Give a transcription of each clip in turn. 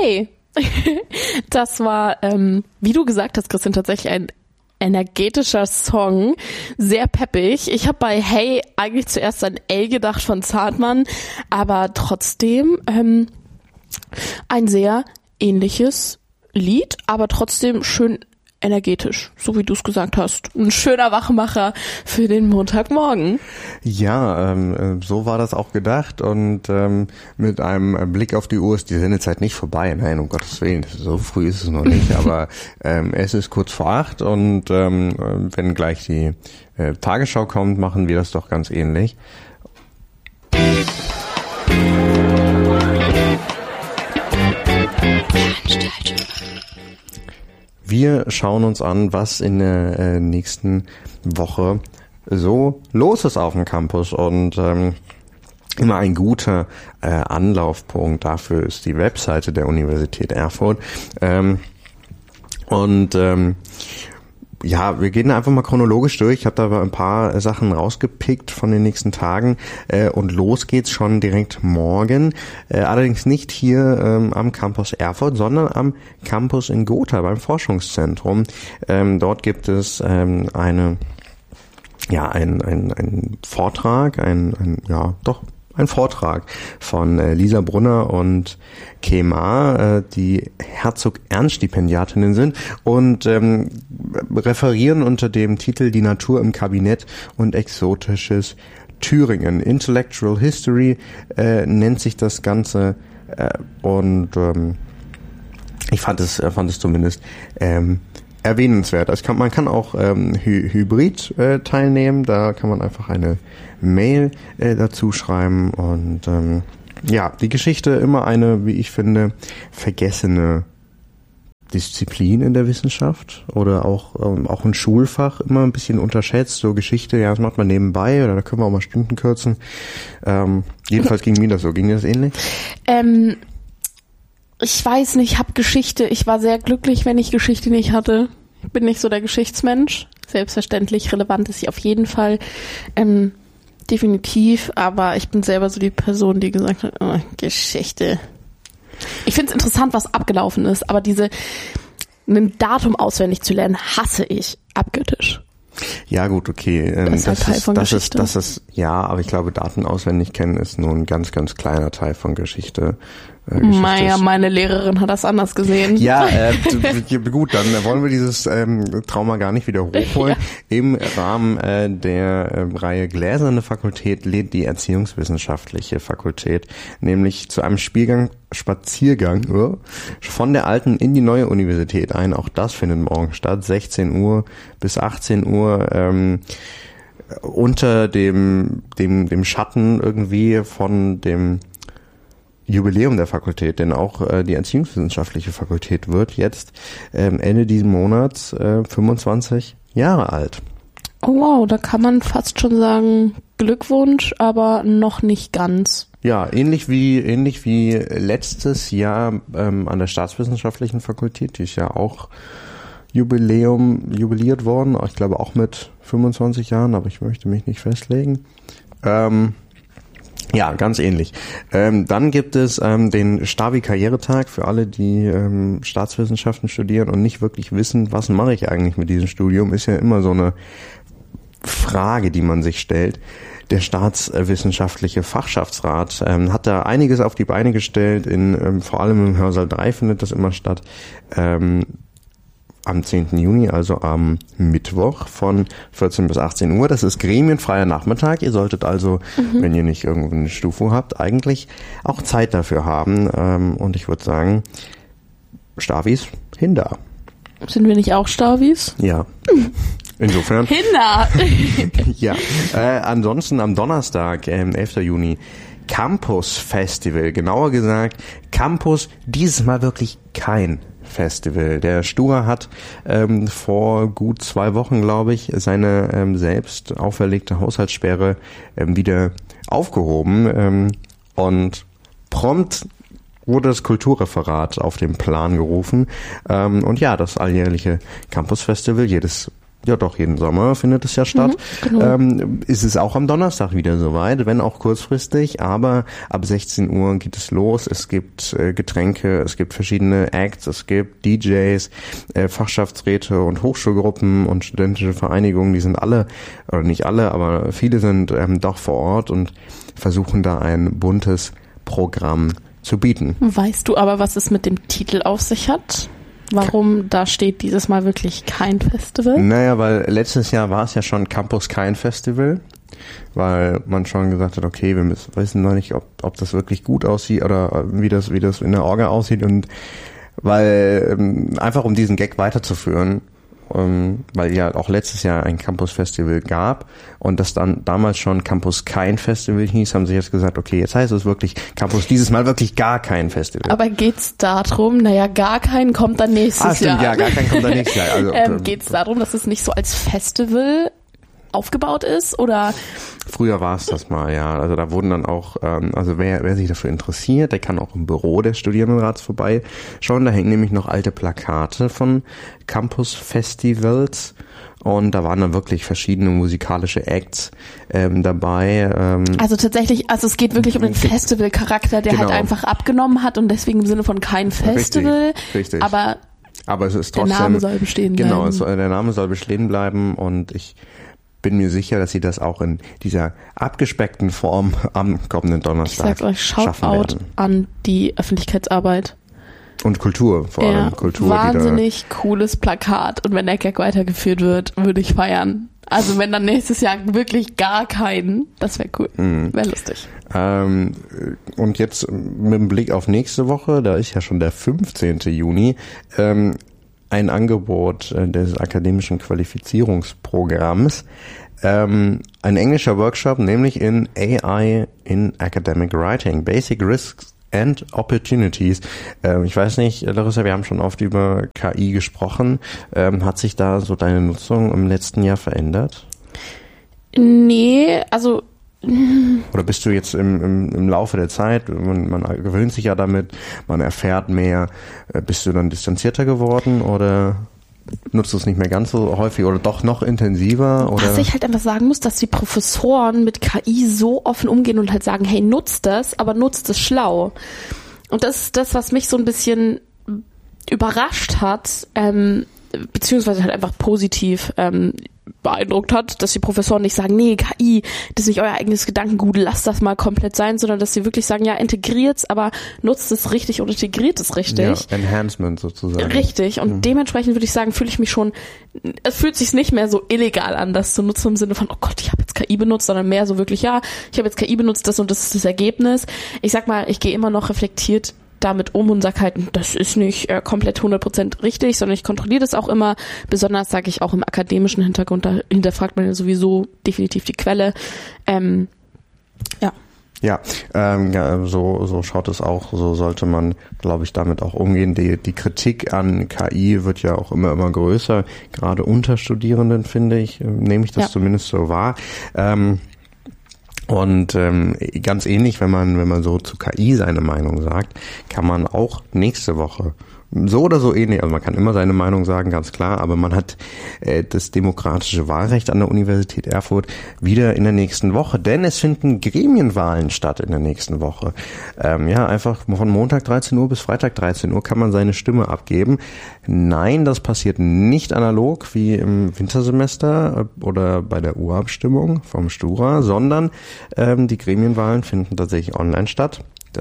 Hey, das war, wie du gesagt hast, Christian, tatsächlich ein energetischer Song, sehr peppig. Ich habe bei Hey eigentlich zuerst an L gedacht von Zartmann, aber trotzdem ein sehr ähnliches Lied, aber trotzdem schön energetisch, so wie du es gesagt hast. Ein schöner Wachmacher für den Montagmorgen. Ja, so war das auch gedacht und mit einem Blick auf die Uhr ist die Sendezeit nicht vorbei. Nein, um Gottes Willen, so früh ist es noch nicht, aber es ist kurz vor 8 und wenn gleich die Tagesschau kommt, machen wir das doch ganz ähnlich. Wir schauen uns an, was in der nächsten Woche so los ist auf dem Campus und immer ein guter Anlaufpunkt dafür ist die Webseite der Universität Erfurt. Ja, wir gehen einfach mal chronologisch durch. Ich habe da aber ein paar Sachen rausgepickt von den nächsten Tagen und los geht's schon direkt morgen. Allerdings nicht hier am Campus Erfurt, sondern am Campus in Gotha beim Forschungszentrum. Dort gibt es ein Vortrag, ein Vortrag von Lisa Brunner und Kema, die Herzog-Ernst-Stipendiatinnen sind und referieren unter dem Titel Die Natur im Kabinett und exotisches Thüringen. Intellectual History nennt sich das Ganze ich fand es zumindest erwähnenswert. Also man kann auch hybrid teilnehmen, da kann man einfach eine Mail dazu schreiben und die Geschichte immer eine, wie ich finde, vergessene Disziplin in der Wissenschaft oder auch ein Schulfach immer ein bisschen unterschätzt. So Geschichte, ja, das macht man nebenbei oder da können wir auch mal Stunden kürzen. Jedenfalls ging mir das so. Ging dir das ähnlich? Ich weiß nicht, ich war sehr glücklich, wenn ich Geschichte nicht hatte. Ich bin nicht so der Geschichtsmensch. Selbstverständlich, relevant ist sie auf jeden Fall. Definitiv, aber ich bin selber so die Person, die gesagt hat, oh, Geschichte. Ich finde es interessant, was abgelaufen ist, aber ein Datum auswendig zu lernen, hasse ich abgöttisch. Ja gut, okay. Das ist ein Teil von Geschichte. Das ist, aber ich glaube, Daten auswendig kennen ist nur ein ganz, ganz kleiner Teil von Geschichte. Meine Lehrerin hat das anders gesehen. Ja, gut, dann wollen wir dieses Trauma gar nicht wieder hochholen. Ja. Im Rahmen der Reihe Gläserne Fakultät lädt die Erziehungswissenschaftliche Fakultät nämlich zu einem Spaziergang von der alten in die neue Universität ein. Auch das findet morgen statt, 16 Uhr bis 18 Uhr. Unter dem Schatten irgendwie von dem Jubiläum der Fakultät, denn auch die Erziehungswissenschaftliche Fakultät wird jetzt Ende diesen Monats 25 Jahre alt. Oh wow, da kann man fast schon sagen Glückwunsch, aber noch nicht ganz. Ja, ähnlich wie letztes Jahr an der Staatswissenschaftlichen Fakultät, die ist ja auch jubiliert worden, ich glaube auch mit 25 Jahren, aber ich möchte mich nicht festlegen. Ja, ganz ähnlich. Dann gibt es den Stabi-Karrieretag für alle, die Staatswissenschaften studieren und nicht wirklich wissen, was mache ich eigentlich mit diesem Studium, ist ja immer so eine Frage, die man sich stellt. Der Staatswissenschaftliche Fachschaftsrat hat da einiges auf die Beine gestellt, vor allem im Hörsaal 3 findet das immer statt. Am 10. Juni, also am Mittwoch von 14 bis 18 Uhr. Das ist gremienfreier Nachmittag. Ihr solltet also, wenn ihr nicht irgendwo eine Stufe habt, eigentlich auch Zeit dafür haben. Und ich würde sagen, Stavis, hinda. Sind wir nicht auch Stavis? Ja. Insofern. Hinda! Ja. Ansonsten am Donnerstag, 11. Juni, Campus Festival. Genauer gesagt, Campus, dieses Mal wirklich kein Festival. Der Stura hat vor gut 2 Wochen, glaube ich, seine selbst auferlegte Haushaltssperre wieder aufgehoben und prompt wurde das Kulturreferat auf den Plan gerufen und ja, das alljährliche Campus Festival, jedes Ja doch, jeden Sommer findet es ja statt. Ist es auch am Donnerstag wieder soweit, wenn auch kurzfristig, aber ab 16 Uhr geht es los. Es gibt Getränke, es gibt verschiedene Acts, es gibt DJs, Fachschaftsräte und Hochschulgruppen und studentische Vereinigungen, die sind alle, oder nicht alle, aber viele sind doch vor Ort und versuchen da ein buntes Programm zu bieten. Weißt du aber, was es mit dem Titel auf sich hat? Warum da steht dieses Mal wirklich kein Festival? Naja, weil letztes Jahr war es ja schon Campus kein Festival, weil man schon gesagt hat, okay, wir wissen noch nicht, ob das wirklich gut aussieht oder wie das in der Orga aussieht und weil einfach um diesen Gag weiterzuführen, weil ja auch letztes Jahr ein Campus-Festival gab und das dann damals schon Campus kein Festival hieß, haben sie jetzt gesagt, okay, jetzt heißt es wirklich Campus dieses Mal wirklich gar kein Festival. Aber geht's darum, gar kein kommt dann nächstes Jahr. Ja, gar kein kommt dann nächstes Jahr. Also, geht's darum, dass es nicht so als Festival aufgebaut ist oder? Früher war es das mal, ja. Also da wurden dann auch, also wer sich dafür interessiert, der kann auch im Büro des Studierendenrats vorbeischauen. Da hängen nämlich noch alte Plakate von Campus-Festivals und da waren dann wirklich verschiedene musikalische Acts dabei. Also tatsächlich, es geht wirklich um den Festival-Charakter, der halt einfach abgenommen hat und deswegen im Sinne von kein Festival. Richtig. Aber es ist trotzdem, der Name soll bestehen bleiben. Genau, der Name soll bestehen bleiben und ich bin mir sicher, dass sie das auch in dieser abgespeckten Form am kommenden Donnerstag schaffen werden. Ich sag euch, Shoutout an die Öffentlichkeitsarbeit. Und Kultur, vor allem Kultur. Wahnsinnig cooles Plakat und wenn der Gag weitergeführt wird, würde ich feiern. Also wenn dann nächstes Jahr wirklich gar keinen, das wäre cool, wäre lustig. Und jetzt mit dem Blick auf nächste Woche, da ist ja schon der 15. Juni, ein Angebot des akademischen Qualifizierungsprogramms, ein englischer Workshop, nämlich in AI in Academic Writing, Basic Risks and Opportunities. Ich weiß nicht, Larissa, wir haben schon oft über KI gesprochen. Hat sich da so deine Nutzung im letzten Jahr verändert? Nee, also oder bist du jetzt im Laufe der Zeit, man gewöhnt sich ja damit, man erfährt mehr, bist du dann distanzierter geworden oder nutzt du es nicht mehr ganz so häufig oder doch noch intensiver? Oder? Was ich halt einfach sagen muss, dass die Professoren mit KI so offen umgehen und halt sagen, hey, nutzt das, aber nutzt es schlau. Und das ist das, was mich so ein bisschen überrascht hat, beziehungsweise halt einfach positiv beeindruckt hat, dass die Professoren nicht sagen, nee, KI, das ist nicht euer eigenes Gedankengut, lasst das mal komplett sein, sondern dass sie wirklich sagen, ja, integriert's, aber nutzt es richtig und integriert es richtig. Ja, Enhancement sozusagen. Richtig, und dementsprechend würde ich sagen, fühle ich mich schon, es fühlt sich nicht mehr so illegal an, das zu nutzen im Sinne von, oh Gott, ich habe jetzt KI benutzt, sondern mehr so wirklich, ja, ich habe jetzt KI benutzt, das und das ist das Ergebnis. Ich sag mal, ich gehe immer noch reflektiert damit um und sag halt, das ist nicht komplett 100% richtig, sondern ich kontrolliere das auch immer. Besonders sage ich auch im akademischen Hintergrund, da hinterfragt man ja sowieso definitiv die Quelle. Ja, so schaut es auch, so sollte man, glaube ich, damit auch umgehen. Die Kritik an KI wird ja auch immer größer, gerade unter Studierenden, finde ich, nehme ich das zumindest so wahr. Und ganz ähnlich, wenn man so zu KI seine Meinung sagt, kann man auch nächste Woche so oder so ähnlich, also man kann immer seine Meinung sagen, ganz klar, aber man hat das demokratische Wahlrecht an der Universität Erfurt wieder in der nächsten Woche, denn es finden Gremienwahlen statt in der nächsten Woche. Einfach von Montag 13 Uhr bis Freitag 13 Uhr kann man seine Stimme abgeben. Nein, das passiert nicht analog wie im Wintersemester oder bei der Urabstimmung vom Stura, sondern die Gremienwahlen finden tatsächlich online statt.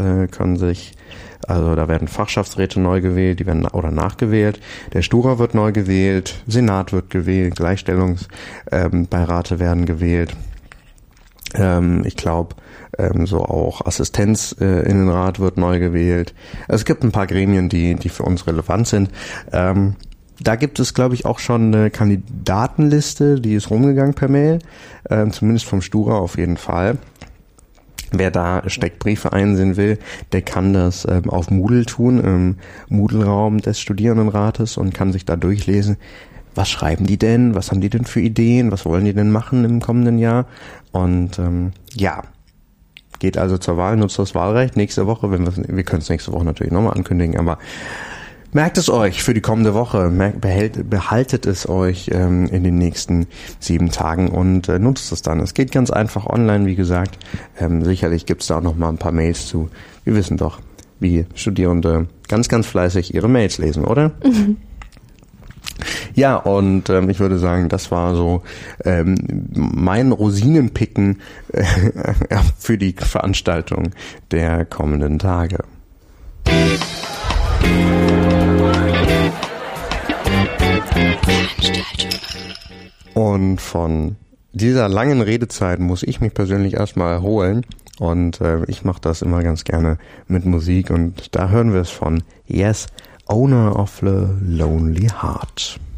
Da werden Fachschaftsräte neu gewählt, die werden oder nachgewählt. Der Stura wird neu gewählt, Senat wird gewählt, Gleichstellungsbeirate werden gewählt. Ich glaube, so auch Assistenzinnenrat wird neu gewählt. Es gibt ein paar Gremien, die für uns relevant sind. Da gibt es, glaube ich, auch schon eine Kandidatenliste, die ist rumgegangen per Mail, zumindest vom Stura auf jeden Fall. Wer da Steckbriefe einsehen will, der kann das auf Moodle tun, im Moodle-Raum des Studierendenrates und kann sich da durchlesen, was schreiben die denn, was haben die denn für Ideen, was wollen die denn machen im kommenden Jahr. Und geht also zur Wahl, nutzt das Wahlrecht nächste Woche, wir können es nächste Woche natürlich nochmal ankündigen, aber Merkt es euch für die kommende Woche, behaltet es euch in den nächsten 7 Tagen und nutzt es dann. Es geht ganz einfach online, wie gesagt. Sicherlich gibt es da auch noch mal ein paar Mails zu. Wir wissen doch, wie Studierende ganz, ganz fleißig ihre Mails lesen, oder? Mhm. Ja, und ich würde sagen, das war so mein Rosinenpicken für die Veranstaltung der kommenden Tage. Und von dieser langen Redezeit muss ich mich persönlich erstmal erholen und ich mache das immer ganz gerne mit Musik und da hören wir es von Yes, Owner of the Lonely Heart.